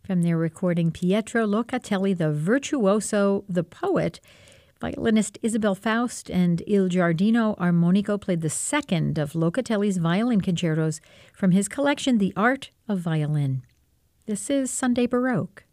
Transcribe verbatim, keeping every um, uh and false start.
From their recording, Pietro Locatelli, the virtuoso, the poet. Violinist Isabel Faust and Il Giardino Armonico played the second of Locatelli's violin concertos from his collection, The Art of Violin. This is Sunday Baroque.